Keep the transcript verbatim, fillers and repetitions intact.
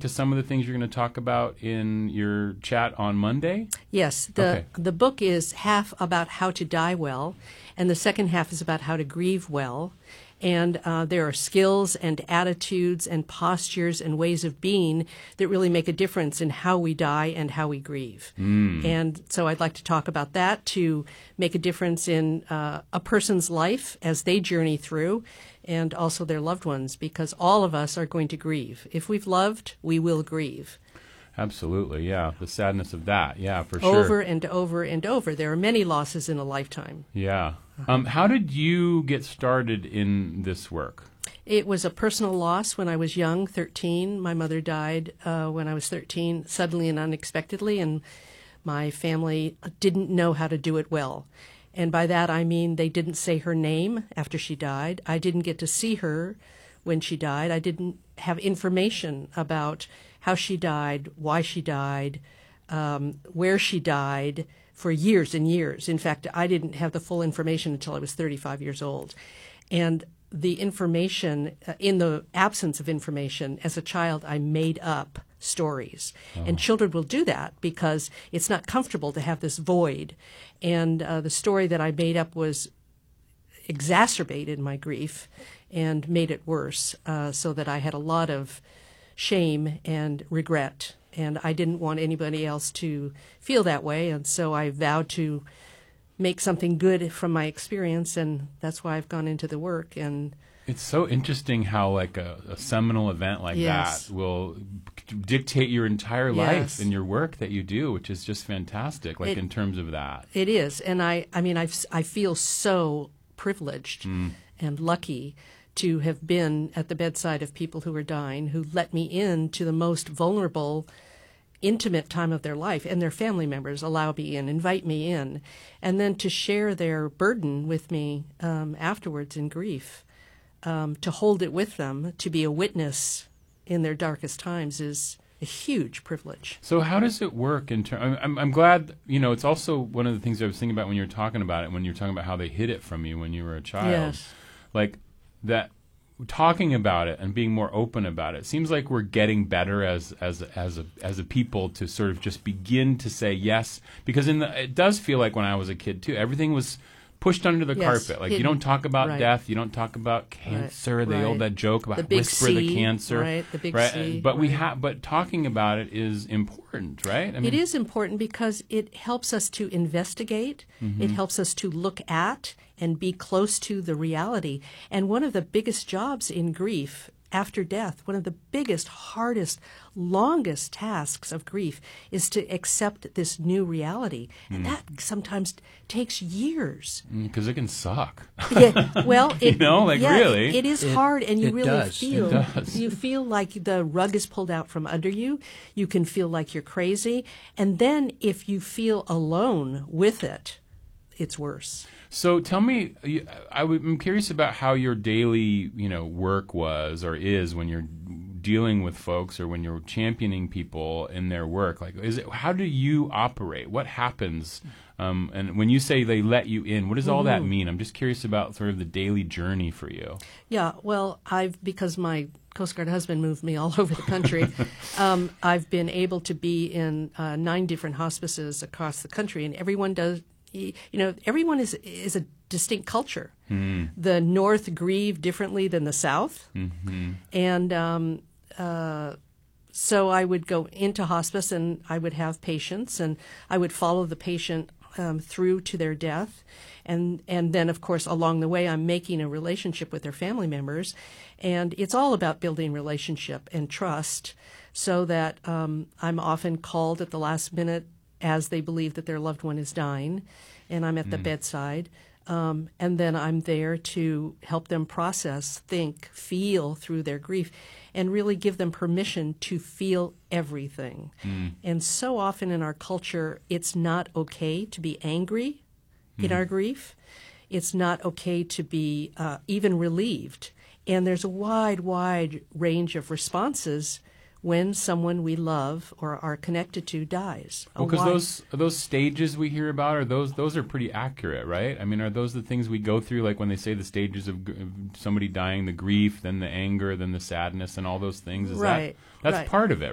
to some of the things you're going to talk about in your chat on Monday? Yes. The, okay. the book is half about how to die well, and the second half is about how to grieve well. And uh, there are skills and attitudes and postures and ways of being that really make a difference in how we die and how we grieve. Mm. And so I'd like to talk about that to make a difference in uh, a person's life as they journey through, and also their loved ones, because all of us are going to grieve. If we've loved, we will grieve. Absolutely, yeah. The sadness of that, yeah, for sure. Over and over and over. There are many losses in a lifetime. Yeah. Um, how did you get started in this work? It was a personal loss when I was young, thirteen. My mother died uh, when I was thirteen, suddenly and unexpectedly, and my family didn't know how to do it well. And by that I mean they didn't say her name after she died. I didn't get to see her when she died. I didn't have information about how she died, why she died, um, where she died for years and years. In fact, I didn't have the full information until I was thirty-five years old. And the information, uh, in the absence of information, as a child, I made up stories. Oh. And children will do that because it's not comfortable to have this void. And uh, the story that I made up was exacerbated my grief and made it worse, uh, so that I had a lot of shame and regret. And I didn't want anybody else to feel that way, and so I vowed to make something good from my experience, and that's why I've gone into the work. And it's so interesting how like a, a seminal event like yes. that will dictate your entire life yes. and your work that you do, which is just fantastic, like it, in terms of that. It is, and I, I mean, I've, I feel so privileged mm. and lucky to have been at the bedside of people who are dying, who let me in to the most vulnerable, intimate time of their life, and their family members allow me in, invite me in, and then to share their burden with me um, afterwards in grief, um, to hold it with them, to be a witness in their darkest times is a huge privilege. So how does it work in terms? I'm, I'm glad, you know, it's also one of the things I was thinking about when you were talking about it, when you were talking about how they hid it from you when you were a child. Yes. Like, that talking about it and being more open about it seems like we're getting better as as as a as a people to sort of just begin to say yes, because in the it does feel like when I was a kid too, everything was pushed under the yes, carpet. Like hidden. You don't talk about right. death, you don't talk about cancer. Right. They right. old that joke about the big whisper C, the cancer, right? The big right? C, but right. we have but talking about it is important, right? I mean, it is important because it helps us to investigate. Mm-hmm. It helps us to look at and be close to the reality. And one of the biggest jobs in grief after death, one of the biggest, hardest, longest tasks of grief is to accept this new reality. Mm. And that sometimes takes years. Because mm, it can suck. Yeah, well, it, you know, like yeah, really. It is it, hard, and you really does. feel it does. you feel like the rug is pulled out from under you. You can feel like you're crazy. And then if you feel alone with it, it's worse. So tell me, I w- I'm curious about how your daily, you know, work was or is when you're dealing with folks or when you're championing people in their work. Like, is it, how do you operate? What happens? Um, and when you say they let you in, what does all that mean? I'm just curious about sort of the daily journey for you. Yeah, well, I've because my Coast Guard husband moved me all over the country. um, I've been able to be in uh, nine different hospices across the country, and everyone does. You know, everyone is is a distinct culture. Mm. The North grieve differently than the South, mm-hmm. and um, uh, so I would go into hospice and I would have patients, and I would follow the patient um, through to their death, and and then of course along the way I'm making a relationship with their family members, and it's all about building relationship and trust, so that um, I'm often called at the last minute as they believe that their loved one is dying, and I'm at mm. the bedside, um, and then I'm there to help them process, think, feel through their grief, and really give them permission to feel everything. Mm. And so often in our culture, it's not okay to be angry mm. in our grief. It's not okay to be uh, even relieved. And there's a wide, wide range of responses when someone we love or are connected to dies. Well, because those those stages we hear about are those those are pretty accurate, right? I mean, are those the things we go through? Like when they say the stages of, of somebody dying, the grief, then the anger, then the sadness, and all those things. Is right, that that's right. part of it,